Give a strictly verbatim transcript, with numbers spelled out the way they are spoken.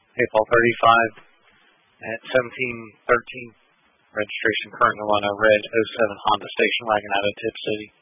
April thirty-five at seventeen thirteen. Registration current Illinois red oh seven Honda station wagon out of Tip City.